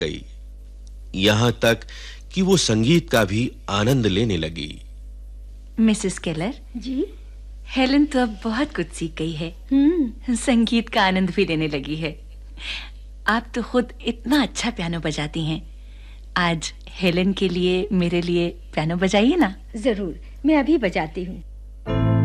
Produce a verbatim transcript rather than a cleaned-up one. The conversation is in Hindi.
गई, यहाँ तक कि वो संगीत का भी आनंद लेने लगी। मिसेस केलर जी, हेलन तो अब बहुत कुछ सीख गई है। हम्म संगीत का आनंद भी लेने लगी है। आप तो खुद इतना अच्छा पियानो बजाती हैं। आज हेलन के लिए, मेरे लिए पियानो बजाइए ना। जरूर, मैं अभी बजाती हूँ।